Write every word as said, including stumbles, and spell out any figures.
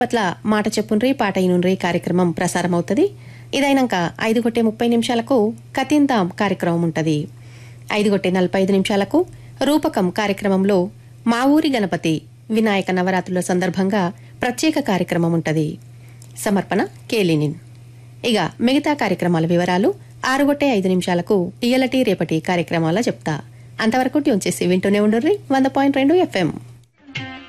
పట్ల మాట చెప్పుండ్రి పాట ఇనుండ్రి కార్యక్రమం ప్రసారమవుతుంది. ఇదైనాక ఐదు గొట్టే ముప్పై నిమిషాలకు కతిందాం కార్యక్రమం ఉంటుంది. ఐదు గొట్టే నలభై ఐదు నిమిషాలకు రూపకం కార్యక్రమంలో మా ఊరి గణపతి వినాయక నవరాత్రుల సందర్భంగా ప్రత్యేక కార్యక్రమం ఉంటుంది. సమర్పణ కేలినిన్. ఇక మిగతా కార్యక్రమాల వివరాలు ఆరు గొట్టే ఐదు నిమిషాలకు ఇయ్యలటి రేపటి కార్యక్రమాల చెప్తా. అంతవరకు ట్యూన్ చేసి వింటూనే ఉండుర్రి వంద పాయింట్ రెండు ఎఫ్ఎం.